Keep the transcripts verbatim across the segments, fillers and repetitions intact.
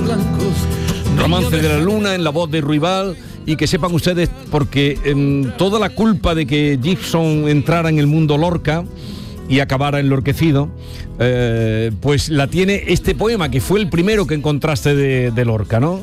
Romance de la Luna, en la voz de Ruibal. Y que sepan ustedes, porque eh, toda la culpa de que Gibson entrara en el mundo Lorca y acabara enlorquecido, eh, pues la tiene este poema, que fue el primero que encontraste de, de Lorca, ¿no?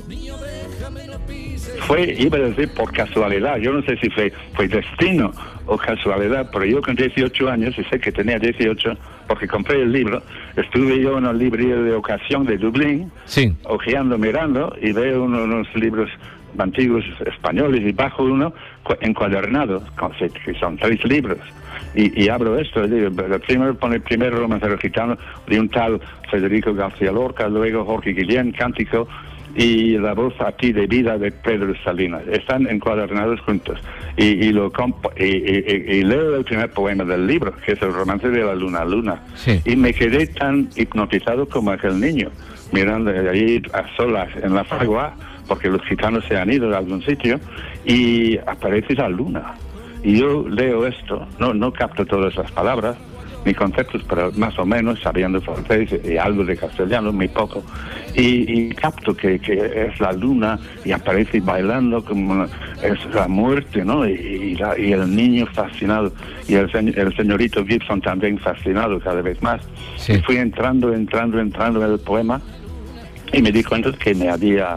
Fue, iba a decir, por casualidad. Yo no sé si fue, fue destino o casualidad, pero yo con dieciocho años, y sé que tenía dieciocho, porque compré el libro, estuve yo en una librería de ocasión de Dublín, sí, ojeando, mirando, y veo uno, unos libros antiguos españoles, y bajo uno encuadernado, que son tres libros. Y, y abro esto, y digo, el primero pone el primer romancero gitano de un tal Federico García Lorca, luego Jorge Guillén, Cántico, y La voz a ti de vida de Pedro Salinas. Están encuadernados juntos. Y, y lo comp y, y, y leo el primer poema del libro, que es el romance de la luna luna. Sí. Y me quedé tan hipnotizado como aquel niño, mirando ahí a solas en la fragua, porque los gitanos se han ido a algún sitio, y aparece la luna. Y yo leo esto, no, no capto todas las palabras, ni conceptos, pero más o menos, sabiendo francés y algo de castellano, muy poco, y, y capto que, que es la luna, y aparece bailando como una, es la muerte, ¿no? Y, y, la, y el niño fascinado, y el, el señorito Gibson también fascinado cada vez más. Sí. Y fui entrando, entrando, entrando en el poema, y me di cuenta que me había...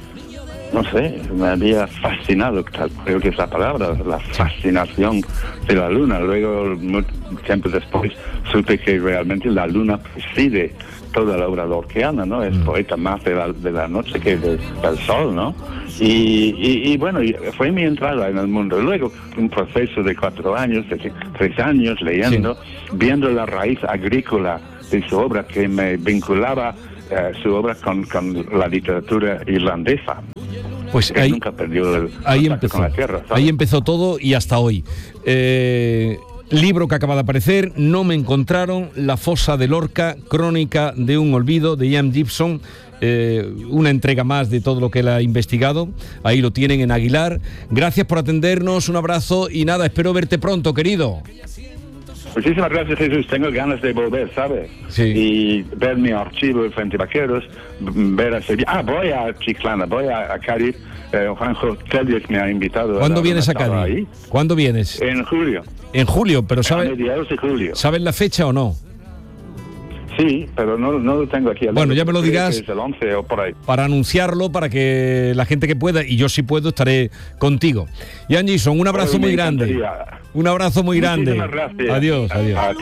no sé, me había fascinado, creo que es la palabra, la fascinación de la luna. Luego, mucho tiempo después, supe que realmente la luna preside toda la obra lorquiana, ¿no? Es mm. poeta más de la, de la noche que de, del sol, ¿no? Y, y, y bueno, fue mi entrada en el mundo. Luego, un proceso de cuatro años, de tres años, leyendo, sí. viendo la raíz agrícola de su obra, que me vinculaba eh, su obra con, con la literatura irlandesa. Pues ahí, nunca perdió el ahí empezó, con la tierra, ¿sabes? Ahí empezó todo y hasta hoy. Eh, libro que acaba de aparecer, No me encontraron, La fosa de Lorca, crónica de un olvido, de Ian Gibson. Eh, una entrega más de todo lo que él ha investigado. Ahí lo tienen en Aguilar. Gracias por atendernos, un abrazo y nada, espero verte pronto, querido. Muchísimas gracias, Jesús. Tengo ganas de volver, ¿sabes? Sí. Y ver mi archivo frente a Vaqueros, ver a Sevilla. Ah, voy a Chiclana, voy a, a Cádiz. Eh, Juanjo Telles me ha invitado. ¿Cuándo a vienes a Cádiz? Ahí. ¿Cuándo vienes? En julio. En julio, pero ¿sabes? A mediados de julio. ¿Sabes la fecha o no? Sí, pero no, no lo tengo aquí. Bueno, ya me lo dirás. Es el once o por ahí. Para anunciarlo, para que la gente que pueda, y yo si puedo, estaré contigo. Ian Gibson, un abrazo muy grande. Un abrazo muy grande. Muchísimas gracias. Adiós, adiós. A ti.